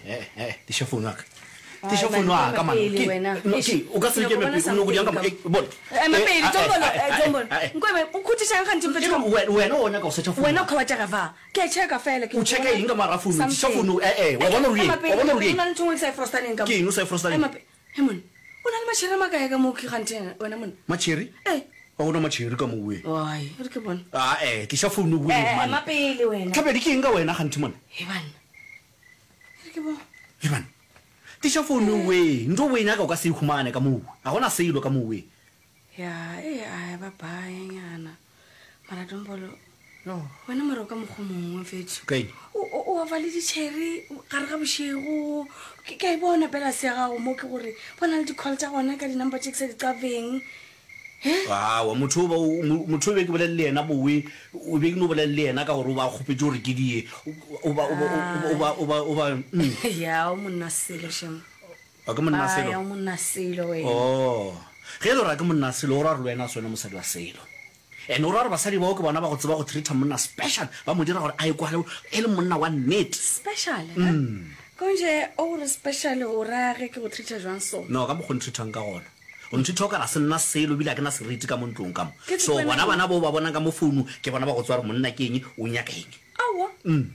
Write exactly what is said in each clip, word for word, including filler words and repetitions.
eh eh tisha phone waka tisha phone waka man okay o ka se ke me no go yang ka bon eh mapedi tombolo eh tombolo ngwe ukhutisha nkanti mfethu wena wona ka usecha phone wena ukhawacha ka va ke cheka fela ke u cheka inga mara phone tisha phone eh eh wa bona ri wa bona ri una ntungwe sa frostani nka ke no sa frostani eh mon una le machira makaya ka mo ke khantena wena mon machiri eh wa bona machiri ka mo we ai re ke bona ah eh tisha phone we man eh mapedi wena ka be di ke inga wena khanti mon he bana re ke bona he bana tisha phone we ndo wena ka ka se khumane ka mo a gona seilo ka mo we ya eh ai ba ba nyana mara tombolo no wena mara ka mo khomong mfethu okay o wa vale di cherry gare ga boshego ke ke bona pela se ga o mo ke gore bona le di call tsa gona ka di number tse se di tsaveng eh ah wa motho ba motho be ke bolela le yena bo we o be ke no bolela le yena ka gore ba khopetse gore ke die o ba o ba o ba o ba ya o monna selo sham a ka monna selo ya o monna selo we oh ge lo ra ka monna selo o ra re lena sona mosadi wa selo e no ra re basadi ba o ke bona ba go tseba go treat monna special ba mo dira gore a e kwa e le monna wa net special konje o re special o ra ge ke go treat jwang so no ka mo go treatang ka gona o ntse ka ra se nna selo bila ke na seriti ka montlong ka mo so bona bana bo ba bona ka mo phone ke bona ba go tswa re monna ke eng o nya ka eng awa mm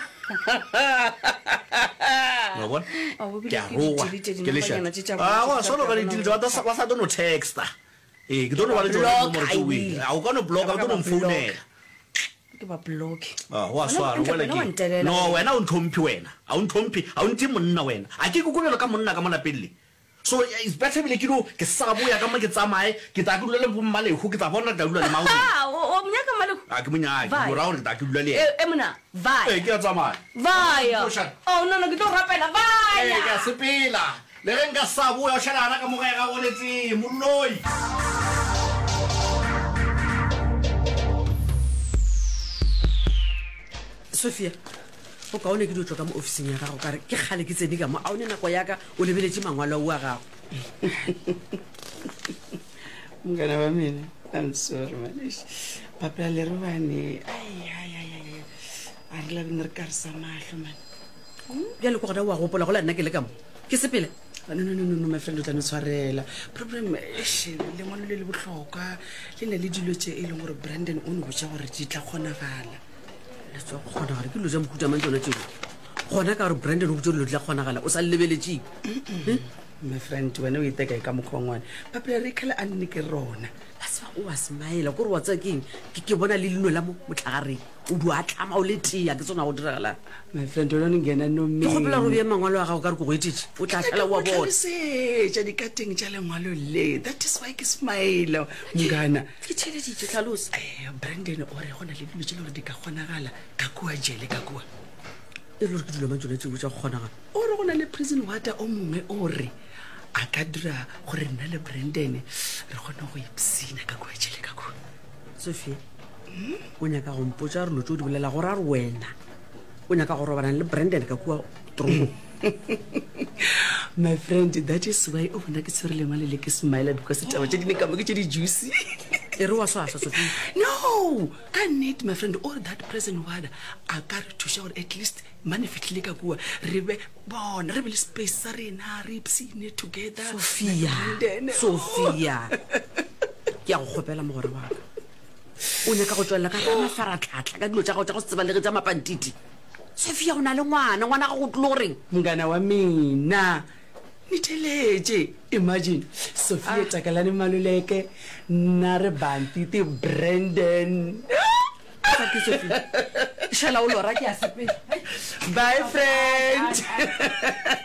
no bon ke a roa ke le sha ah wa solo ka di dilo ba sa dono text eh ke dono ba le jona mo re we a o ka no blog a dono mfounela ke ba block ah wa swara wena ke no wena o nthompi wena a o nthompi a o nti monna wena a ke kukulelo ka monna ka mona pelle so it's better bile ke do ke sabo ya ka mo ke tsamae ke ta ke dulele mmale go ke tsa bona da dulele mawu ah o mnyaka male a ke munya ke ra gore ta ke dulele e mona vai eh ke a tsamae vai oh no no ke do rapela vai eh ka sepela le re nka sabo ya shalana ka mo ga ga goletse molloi Sophia o ka o ne ke ditlo ka mo officing ya gago kare ke khale ke tsedi ka mo a o ne nako ya ka o lebeletse mangwalo wa gago mngana wa mina I'm sorry manish papa le rubane ai ai ai ai a re la bine re ka re sa mahlo man ya le go gona wa gopola go la nna ke le ka mo ke sepele no no no no my friend o tla ntshwarela problem is le ngwana le le botlhokwa le ne le dilo tse e leng gore Brandon o ne botsa gore di tla kgonagala so gona gare ke lo ja mokuta mang tsona tseo gona ka re Brandon o botse lo tla kgonagala o sa lebeletse my friend wena o iteka ka mokhongwana papa re khala a nne ke rona that's why o smile go re wa tsa keng ke ke bona le leno la mo motlhagare o du a tlama o le tia ke tsona go diragala my friend o ne ngena no me ke gopela go be mangwalo a gago ka re go go etetse o tla tlala wa bona se ja di kateng ja le ngwalo le that is why ke smile ngana ke tshele di tlhalosa eh Brandon o re gona le dilo tse le di ka kgonagala ka kwa jele ka kwa e lo re dilo mang tsone tse go tsa kgonagala o re gona le prison water o mongwe o re a ka dira gore nna le Brandon re gona go ipsina ka kwa jele ka kwa Sophie o nyaka go mpotsa re lo tso di bolela gore a re wena o nyaka go robana le Brandon ka kwa trongo my friend that is why o bona ke tshwere le male le ke smile because taba tse di ne ka mo ke tse di juicy e re wa swasa Sophie no can need my friend or that present word a ka re thusha gore at least mane fitlile ka kwa re be bona re be le space sa rena re ipsine together Sophia Sophia ke a go gopela mogore wa ka o ne ka go tswela ka rama faratlhatla ka dilo tsa go tsa go tseba le re tsa mapantiti Sophia o na le ngwana ngwana ga go tloreng mngana wa mina niteletse imagine Sophia ah. Takalane Maluleke na re bantiti Brandon Saki Sophia shala o lora ke a sepela bye friend